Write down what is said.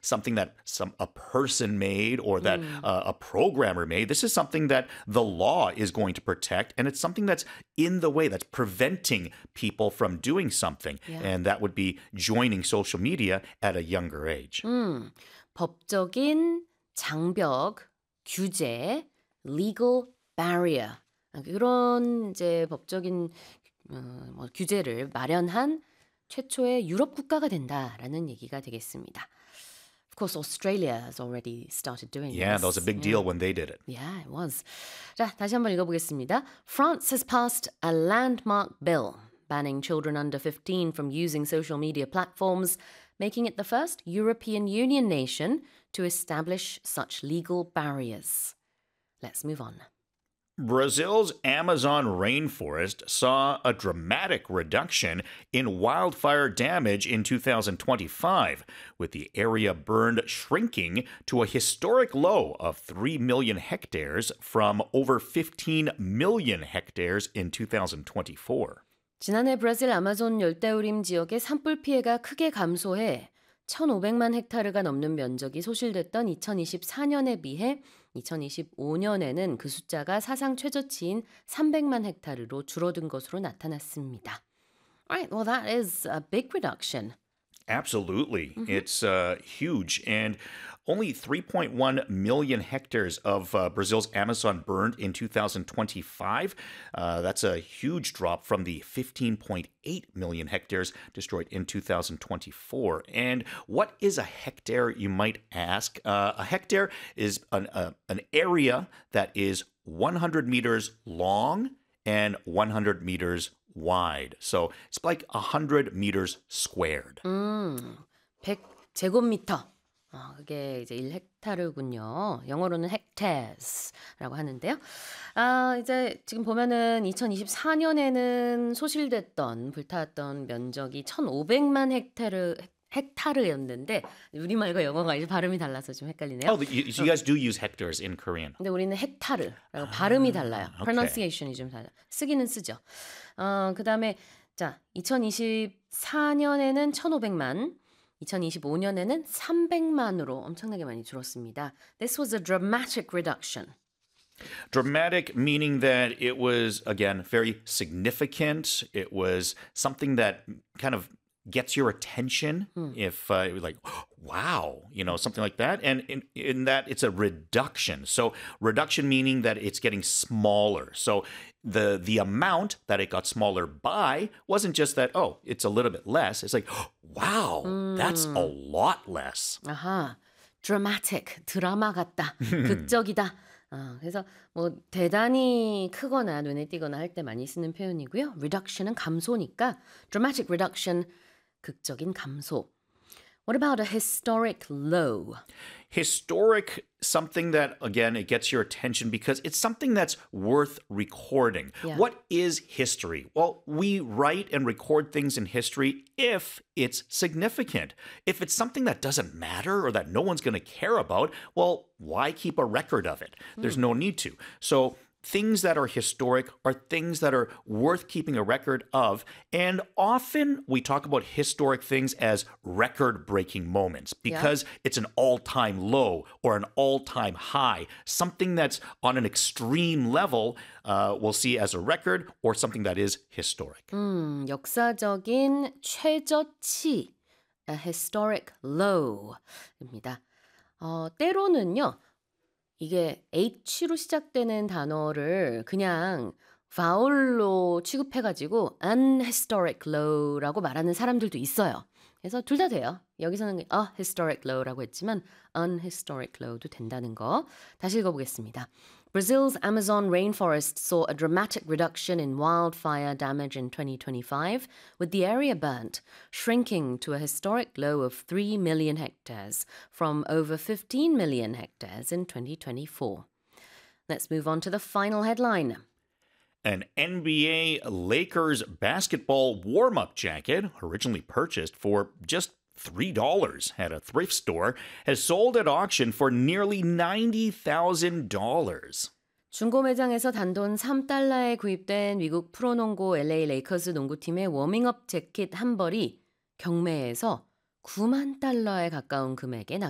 something that a person made or that a programmer made. This is something that the law is going to protect, and it's something that's in the way, that's preventing people from doing something. Yeah. And that would be joining social media at a younger age. 법적인 장벽, 규제, legal barrier. 그런 이제 법적인 규제를 마련한 최초의 유럽 국가가 된다라는 얘기가 되겠습니다. Of course, Australia has already started doing Yeah, this. that was a big deal when they did it. Yeah, it was. 자, 다시 한번 읽어보겠습니다. France has passed a landmark bill banning children under 15 from using social media platforms, making it the first European Union nation to establish such legal barriers. Let's move on. Brazil's Amazon rainforest saw a dramatic reduction in wildfire damage in 2025, with the area burned shrinking to a historic low of 3 million hectares from over 15 million hectares in 2024. 지난해 브라질 아마존 열대우림 지역의 산불 피해가 크게 감소해 1,500만 헥타르가 넘는 면적이 소실됐던 2024년에 비해 2025년에는 그 숫자가 사상 최저치인 300만 헥타르로 줄어든 것으로 나타났습니다. Right, well that is a big reduction. Absolutely. It's huge. And only 3.1 million hectares of Brazil's Amazon burned in 2025. That's a huge drop from the 15.8 million hectares destroyed in 2024. And what is a hectare, you might ask? A hectare is an area that is 100 meters long and 100 meters wide. So it's like 100 meters squared. 100제곱미터. 그게 이제 1헥타르군요. 영어로는 hectares라고 하는데요. 이제 지금 보면은 2024년에는 소실됐던 불탔던 면적이 1,500만 헥타르였는데 우리말과 영어가 이제 발음이 달라서 좀 헷갈리네요. Oh, you guys do use hectares in Korean. 근데 우리는 헥타르라고 발음이 달라요. pronunciation이 좀 달라. 쓰기는 쓰죠. 그다음에 자, 2024년에는 1,500만, 2025년에는 300만으로 엄청나게 많이 줄었습니다. This was a dramatic reduction. Dramatic meaning that it was, again, very significant. It was something that kind of gets your attention if you're like, wow, something like that. And in that, it's a reduction. So reduction meaning that it's getting smaller. So the amount that it got smaller by wasn't just that, oh, it's a little bit less. It's like, wow, that's a lot less. 아하, dramatic, 드라마 같다, 극적이다. 그래서 뭐 대단히 크거나 눈에 띄거나 할 때 많이 쓰는 표현이고요. reduction은 감소니까 dramatic reduction, 극적인 감소. What about a historic low? Historic, something that, again, it gets your attention because it's something that's worth recording. Yeah. What is history? Well, we write and record things in history if it's significant. If it's something that doesn't matter or that no one's going to care about, well, why keep a record of it? There's no need to. So things that are historic are things that are worth keeping a record of. And often we talk about historic things as record-breaking moments because it's an all-time low or an all-time high. Something that's on an extreme level we'll see as a record or something that is historic. 역사적인 최저치, a historic low입니다. 때로는요. 이게 H로 시작되는 단어를 그냥 vowel로 취급해가지고 unhistoric low라고 말하는 사람들도 있어요. 그래서 둘 다 돼요. 여기서는 a historic low라고 했지만 unhistoric low도 된다는 거. 다시 읽어보겠습니다. Brazil's Amazon rainforest saw a dramatic reduction in wildfire damage in 2025, with the area burnt, shrinking to a historic low of 3 million hectares from over 15 million hectares in 2024. Let's move on to the final headline. An NBA Lakers basketball warm-up jacket, originally purchased for just $3 at a thrift store, has sold at auction for nearly $90,000. 중고 매장에서 단돈 3달러에 구입된 미국 프로농구 LA 레이커스 농구팀의 워밍업 재킷 한 벌이 경매에서 $90,000에 가까운 금액에